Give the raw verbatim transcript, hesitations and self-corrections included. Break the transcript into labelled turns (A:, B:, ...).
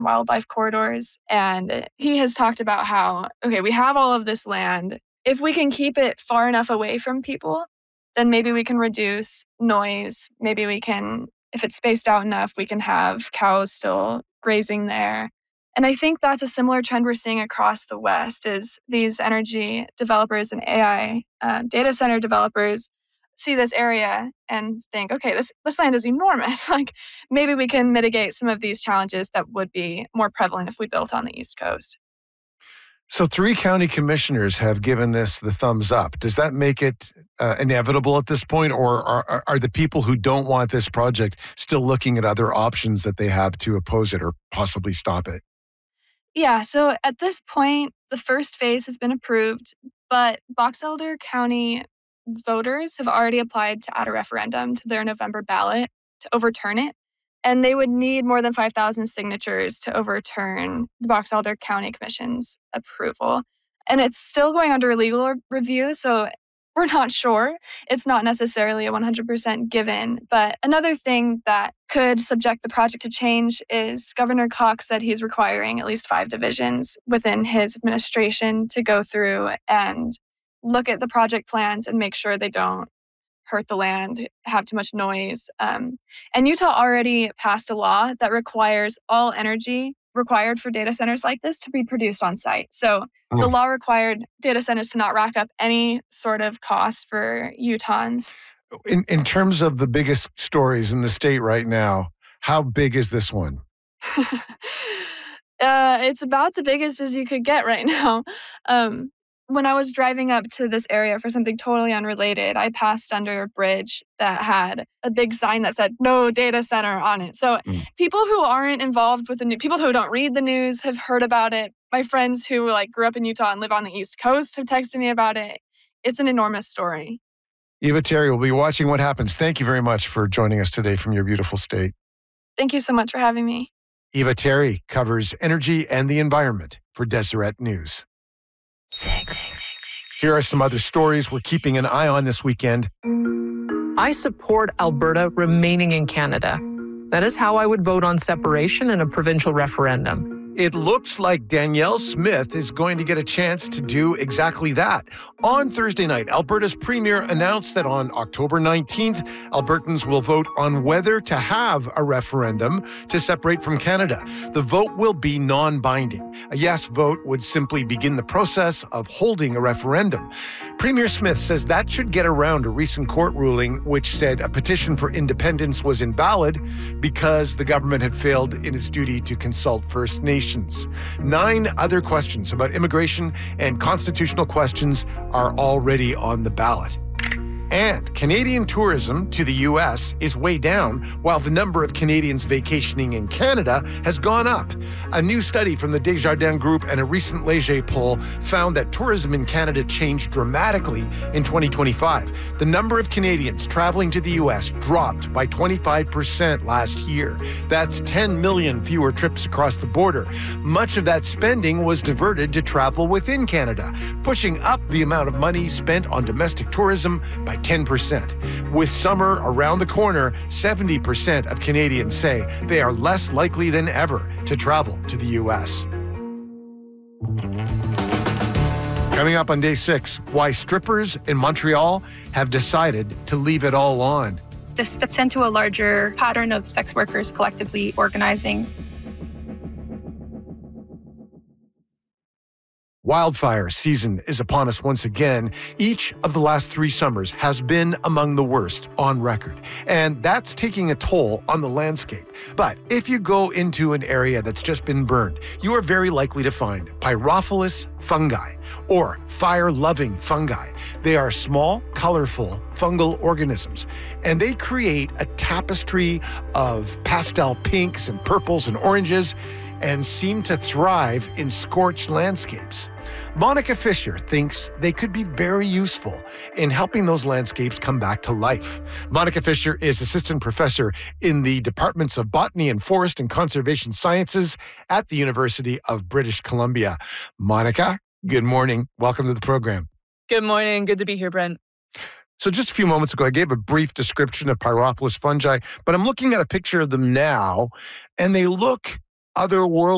A: wildlife corridors. And he has talked about how, okay, we have all of this land. If we can keep it far enough away from people, then maybe we can reduce noise. Maybe we can, if it's spaced out enough, we can have cows still grazing there. And I think that's a similar trend we're seeing across the West is these energy developers and A I uh, data center developers see this area and think, okay, this, this land is enormous. Like maybe we can mitigate some of these challenges that would be more prevalent if we built on the East Coast.
B: So three county commissioners have given this the thumbs up. Does that make it uh, inevitable at this point, or are, are the people who don't want this project still looking at other options that they have to oppose it or possibly stop it?
A: Yeah, so at this point, the first phase has been approved, but Box Elder County voters have already applied to add a referendum to their November ballot to overturn it. And they would need more than five thousand signatures to overturn the Box Elder County Commission's approval. And it's still going under legal review, so we're not sure. It's not necessarily a one hundred percent given. But another thing that could subject the project to change is Governor Cox said he's requiring at least five divisions within his administration to go through and look at the project plans and make sure they don't hurt the land, have too much noise. Um, and Utah already passed a law that requires all energy required for data centers like this to be produced on site. So oh. the law required data centers to not rack up any sort of cost for Utahns.
B: In, in terms of the biggest stories in the state right now, how big is this one?
A: uh, it's about the biggest as you could get right now. Um, When I was driving up to this area for something totally unrelated, I passed under a bridge that had a big sign that said no data center on it. So mm. people who aren't involved with the news, people who don't read the news have heard about it. My friends who like grew up in Utah and live on the East Coast have texted me about it. It's an enormous story.
B: Eva Terry will be watching what happens. Thank you very much for joining us today from your beautiful state.
A: Thank you so much for having me.
B: Eva Terry covers energy and the environment for Deseret News. Here are some other stories we're keeping an eye on this weekend.
C: I support Alberta remaining in Canada. That is how I would vote on separation in a provincial referendum.
B: It looks like Danielle Smith is going to get a chance to do exactly that. On Thursday night, Alberta's premier announced that on October nineteenth, Albertans will vote on whether to have a referendum to separate from Canada. The vote will be non-binding. A yes vote would simply begin the process of holding a referendum. Premier Smith says that should get around a recent court ruling which said a petition for independence was invalid because the government had failed in its duty to consult First Nations. Nine other questions about immigration and constitutional questions are already on the ballot. And Canadian tourism to the U S is way down, while the number of Canadians vacationing in Canada has gone up. A new study from the Desjardins Group and a recent Leger poll found that tourism in Canada changed dramatically in twenty twenty-five. The number of Canadians traveling to the U S dropped by twenty-five percent last year. That's ten million fewer trips across the border. Much of that spending was diverted to travel within Canada, pushing up the amount of money spent on domestic tourism by ten percent. With summer around the corner, seventy percent of Canadians say they are less likely than ever to travel to the U S. Coming up on day six, why strippers in Montreal have decided to leave it all on.
D: This fits into a larger pattern of sex workers collectively organizing.
B: Wildfire season is upon us once again. Each of the last three summers has been among the worst on record, and that's taking a toll on the landscape. But if you go into an area that's just been burned, you are very likely to find Pyrophilus fungi, or fire-loving fungi. They are small, colorful fungal organisms, and they create a tapestry of pastel pinks and purples and oranges, and seem to thrive in scorched landscapes. Monica Fisher thinks they could be very useful in helping those landscapes come back to life. Monica Fisher is assistant professor in the departments of botany and forest and conservation sciences at the University of British Columbia. Monica, good morning. Welcome to the program.
E: Good morning. Good to be here, Brent.
B: So just a few moments ago, I gave a brief description of Pyrophilus fungi, but I'm looking at a picture of them now, and they look otherworldly.